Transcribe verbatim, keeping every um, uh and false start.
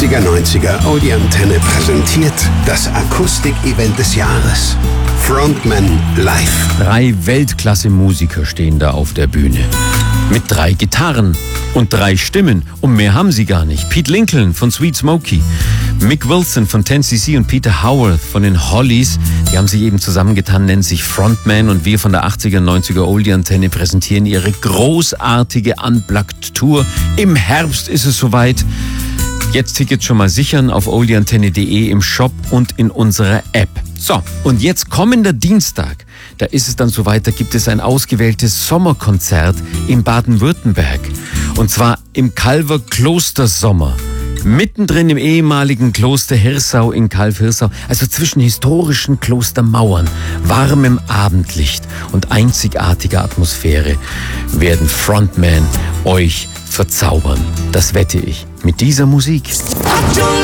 achtziger neunziger Audi Antenne präsentiert das Akustik-Event des Jahres. Frontman Live. Drei Weltklasse-Musiker stehen da auf der Bühne. Mit drei Gitarren und drei Stimmen. Und mehr haben sie gar nicht. Pete Lincoln von Sweet Smoky, Mick Wilson von ten C C und Peter Howarth von den Hollies. Die haben sich eben zusammengetan, nennen sich Frontman. Und wir von der achtziger neunziger Oldie Antenne präsentieren ihre großartige Unplugged-Tour. Im Herbst ist es soweit. Jetzt Tickets schon mal sichern auf oldie antenne punkt de im Shop und in unserer App. So, und jetzt kommender Dienstag, da ist es dann soweit, da gibt es ein ausgewähltes Sommerkonzert in Baden-Württemberg. Und zwar im Calver Klostersommer. Mittendrin im ehemaligen Kloster Hirsau in Calw-Hirsau, also zwischen historischen Klostermauern, warmem Abendlicht und einzigartiger Atmosphäre, werden Frontman euch verzaubern. Das wette ich mit dieser Musik.